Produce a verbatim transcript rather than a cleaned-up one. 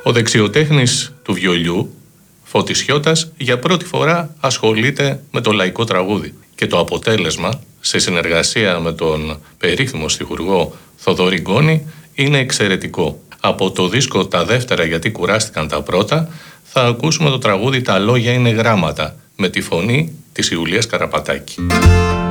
Ο δεξιοτέχνης του βιολιού, Φώτης Χιώτας, για πρώτη φορά ασχολείται με το λαϊκό τραγούδι. Και το αποτέλεσμα, σε συνεργασία με τον περίφημο στιχουργό Θοδωρή Γκόνη, είναι εξαιρετικό. Από το δίσκο «Τα δεύτερα γιατί κουράστηκαν τα πρώτα» θα ακούσουμε το τραγούδι «Τα λόγια είναι γράμματα» με τη φωνή της Ιουλίας Καραπατάκη.